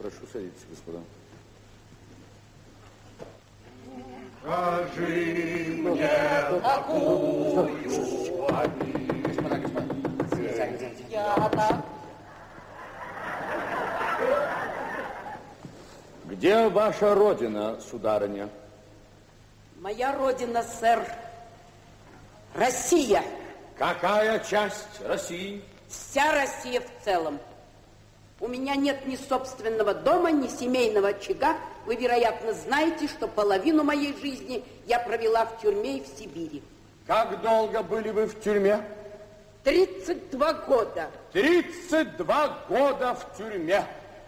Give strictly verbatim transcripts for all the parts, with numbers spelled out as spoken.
Прошу садиться, господа. Скажи мне, какую обиду. Господа, господа. Я так. Где ваша родина, сударыня? Моя родина, сэр, Россия. Какая часть России? Вся Россия в целом. У меня нет ни собственного дома, ни семейного очага. Вы, вероятно, знаете, что половину моей жизни я провела в тюрьме и в Сибири. Как долго были вы в тюрьме? тридцать два года. тридцать два года в тюрьме.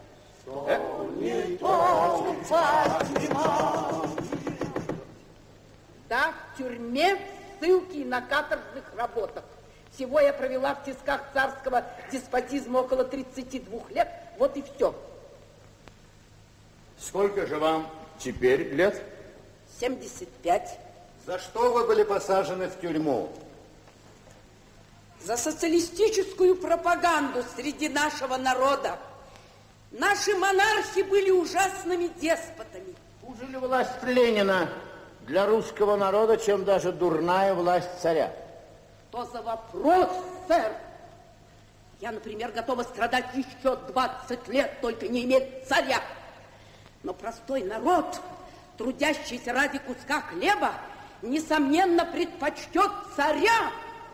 Да, в тюрьме, в ссылке и на каторжных работах. Всего я провела в тисках царского деспотизма около тридцати двух лет. Вот и все. Сколько же вам теперь лет? семьдесят пять. За что вы были посажены в тюрьму? За социалистическую пропаганду среди нашего народа. Наши монархи были ужасными деспотами. Хуже ли власть Ленина для русского народа, чем даже дурная власть царя? Что за вопрос, сэр? Я, например, готова страдать еще двадцать лет, только не иметь царя. Но простой народ, трудящийся ради куска хлеба, несомненно, предпочтет царя.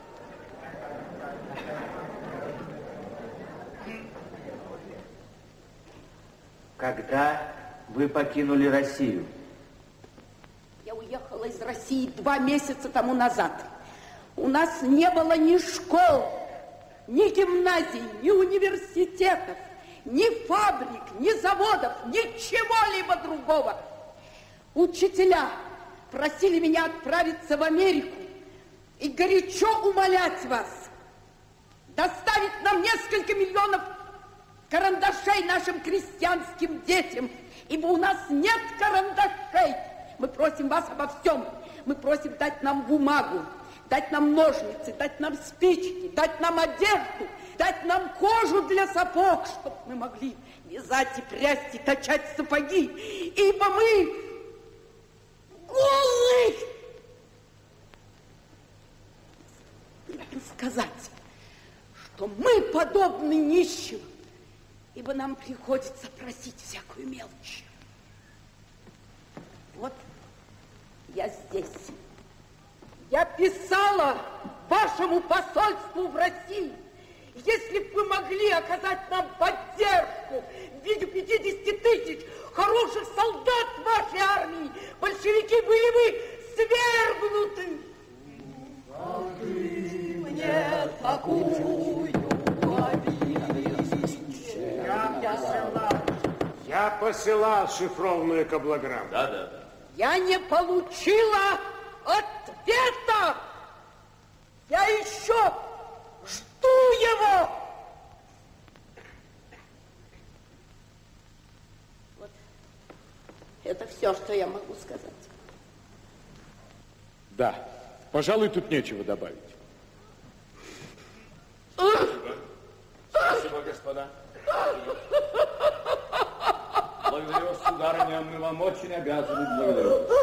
Когда вы покинули Россию? Я уехала из России два месяца тому назад. У нас не было ни школ, ни гимназий, ни университетов, ни фабрик, ни заводов, ничего-либо другого. Учителя просили меня отправиться в Америку и горячо умолять вас доставить нам несколько миллионов карандашей нашим крестьянским детям, ибо у нас нет карандашей. Мы просим вас обо всем. Мы просим дать нам бумагу, дать нам ножницы, дать нам спички, дать нам одежду, дать нам кожу для сапог, чтобы мы могли вязать и прясть и точать сапоги, ибо мы голые. Надо сказать, что мы подобны нищим, ибо нам приходится просить всякую мелочь. Вот я здесь. Я писала вашему посольству в России, если бы вы могли оказать нам поддержку в виде пятидесяти тысяч хороших солдат вашей армии, большевики были бы свергнуты. Скажи мне такую обиду. Я посылал, я посылал шифрованную каблограмму. Да, да, да. Я не получила ответа. Я еще жду его. Вот. Это все, что я могу сказать. Да, пожалуй, тут нечего добавить. Спасибо. Спасибо, господа. Благодарю вас, сударыня, мы вам очень обязаны. Благодарю.